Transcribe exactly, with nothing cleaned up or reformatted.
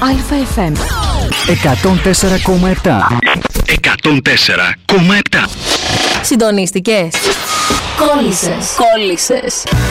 Α-εφ εμ εκατόν τέσσερα κόμμα επτά. εκατόν τέσσερα κόμμα επτά. Συντονίστηκες? Κόλλησες. Κόλλησες.